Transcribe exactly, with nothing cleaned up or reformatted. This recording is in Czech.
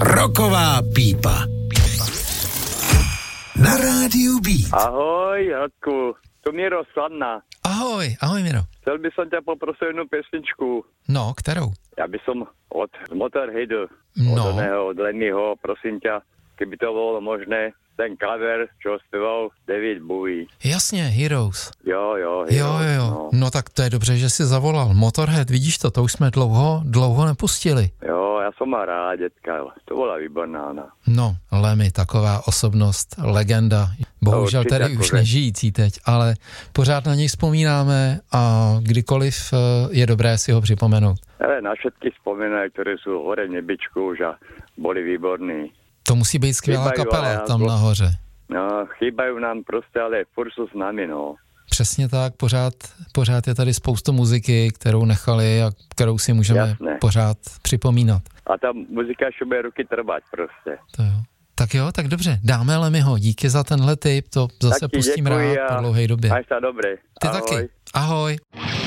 Rocková pípa. Na rádiu Beat. Ahoj, Radku. To Miro Sladná. Ahoj, ahoj Miro. Chcel by som ťa poprosil jednu pesničku. No, kterou? Ja by som od Motorheadu, No. od oného, od Lemmyho, prosím ťa, keby to bolo možné, ten cover, čo zpěval David Bowie. Jasně, Heroes. Jo, jo, Jo, jo, jo. No. No tak to je dobře, že jsi zavolal. Motorhead, vidíš to, to už jsme dlouho, dlouho nepustili. Jo, ja som má rád, detka, to bola výborná. No, No, Lemmy, taková osobnost, legenda. Bohužel určitě tady jako už že. nežijící teď, ale pořád na něj vzpomínáme a kdykoliv eh, je dobré si ho připomenout. Ale na všetky spomínajú, ktoré sú hore v nebičku už a boli výborní. To musí být skvělá Chýbají, kapela ale tam jako- nahoře. No, chýbajú nám proste, ale furt sú s nami, no. Přesně tak, pořád, pořád je tady spoustu muziky, kterou nechali a kterou si můžeme Jasné. pořád připomínat. A ta muzika ještě bude roky trvat prostě. To jo. Tak jo, tak dobře, dáme Lemmyho, díky za tenhle tip, to zase Tak ti pustím děkuji rád a po dlouhé době. maj sa dobre. Ty Ahoj. taky, ahoj.